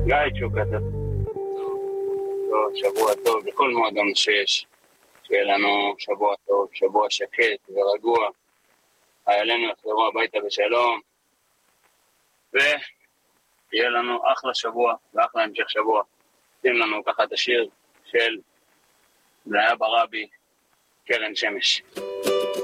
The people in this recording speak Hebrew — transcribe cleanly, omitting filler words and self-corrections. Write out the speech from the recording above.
גיא כזה. טוב, שבוע טוב, בכל מועדון שיש. שיהיה לנו שבוע טוב, שבוע שקט ורגוע. חיילינו יחזרו הביתה בשלום. ויהיה לנו אחלה שבוע ואחלה המשך שבוע. שים לנו ככה את השיר של זה היה ברבי, קרן שמש.